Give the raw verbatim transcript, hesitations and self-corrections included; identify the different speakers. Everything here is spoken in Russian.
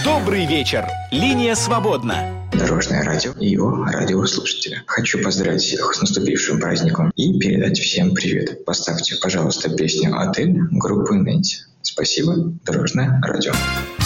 Speaker 1: Добрый вечер. Линия свободна.
Speaker 2: Дорожное радио и его радиослушатели. Хочу поздравить всех с наступившим праздником и передать всем привет. Поставьте, пожалуйста, песню «Отель» группы Нэнси. Спасибо, Дорожное радио.